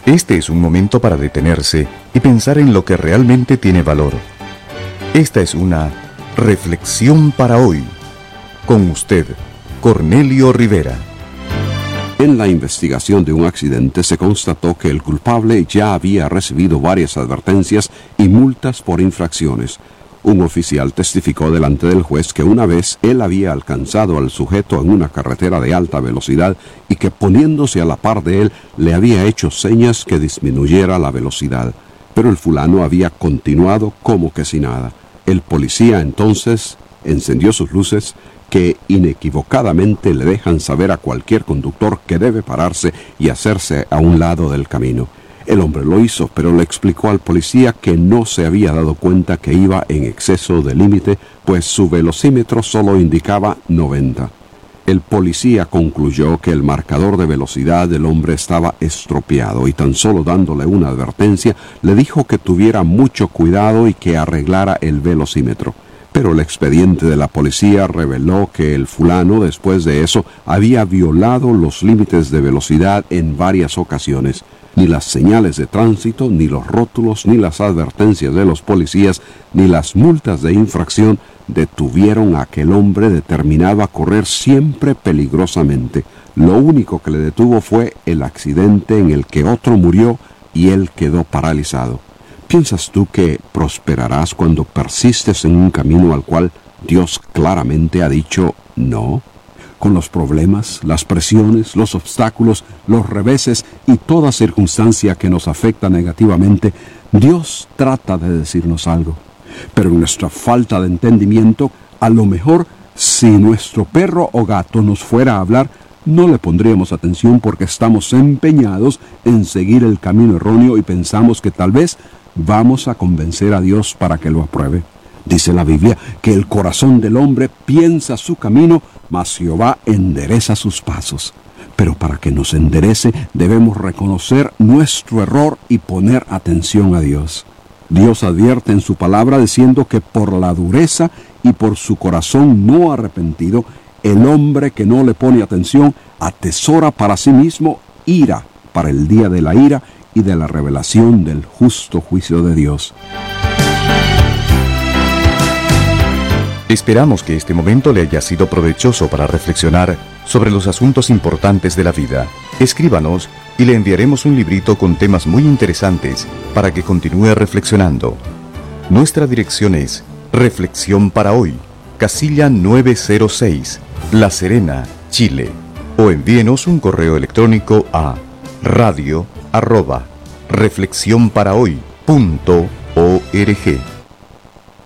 Este es un momento para detenerse y pensar en lo que realmente tiene valor. Esta es una reflexión para hoy. Con usted, Cornelio Rivera. En la investigación de un accidente se constató que el culpable ya había recibido varias advertencias y multas por infracciones. Un oficial testificó delante del juez que una vez él había alcanzado al sujeto en una carretera de alta velocidad y que poniéndose a la par de él le había hecho señas que disminuyera la velocidad. Pero el fulano había continuado como que sin nada. El policía entonces encendió sus luces, que inequivocadamente le dejan saber a cualquier conductor que debe pararse y hacerse a un lado del camino. El hombre lo hizo, pero le explicó al policía que no se había dado cuenta que iba en exceso de límite, pues su velocímetro solo indicaba 90. El policía concluyó que el marcador de velocidad del hombre estaba estropeado y tan solo dándole una advertencia, le dijo que tuviera mucho cuidado y que arreglara el velocímetro. Pero el expediente de la policía reveló que el fulano, después de eso, había violado los límites de velocidad en varias ocasiones. Ni las señales de tránsito, ni los rótulos, ni las advertencias de los policías, ni las multas de infracción detuvieron a aquel hombre determinado a correr siempre peligrosamente. Lo único que le detuvo fue el accidente en el que otro murió y él quedó paralizado. ¿Piensas tú que prosperarás cuando persistes en un camino al cual Dios claramente ha dicho no? Con los problemas, las presiones, los obstáculos, los reveses y toda circunstancia que nos afecta negativamente, Dios trata de decirnos algo. Pero en nuestra falta de entendimiento, a lo mejor, si nuestro perro o gato nos fuera a hablar, no le pondríamos atención porque estamos empeñados en seguir el camino erróneo y pensamos que tal vez vamos a convencer a Dios para que lo apruebe. Dice la Biblia que el corazón del hombre piensa su camino, mas Jehová endereza sus pasos. Pero para que nos enderece debemos reconocer nuestro error y poner atención a Dios. Dios advierte en su palabra diciendo que por la dureza y por su corazón no arrepentido, el hombre que no le pone atención atesora para sí mismo ira para el día de la ira y de la revelación del justo juicio de Dios. Esperamos que este momento le haya sido provechoso para reflexionar sobre los asuntos importantes de la vida. Escríbanos y le enviaremos un librito con temas muy interesantes para que continúe reflexionando. Nuestra dirección es Reflexión para Hoy, casilla 906, La Serena, Chile. O envíenos un correo electrónico a radio@reflexionparahoy.org.